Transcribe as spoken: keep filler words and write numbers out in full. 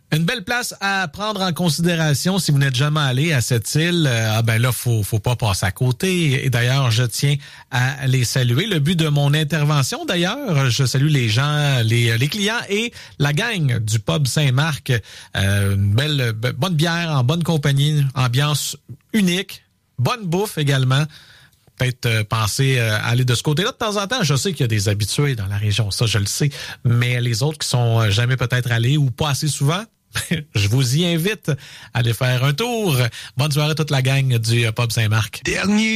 Une belle place à prendre en considération si vous n'êtes jamais allé à cette île. Ah ben là, faut faut pas passer à côté. Et d'ailleurs, je tiens à les saluer. Le but de mon intervention, d'ailleurs, je salue les gens, les les clients et la gang du pub Saint-Marc. Euh, une belle bonne bière en bonne compagnie, ambiance unique, bonne bouffe également. Peut-être euh, penser euh, à aller de ce côté-là de temps en temps. Je sais qu'il y a des habitués dans la région, ça je le sais. Mais les autres qui sont jamais peut-être allés ou pas assez souvent, je vous y invite à aller faire un tour. Bonne soirée à toute la gang du Pub Saint-Marc. Dernier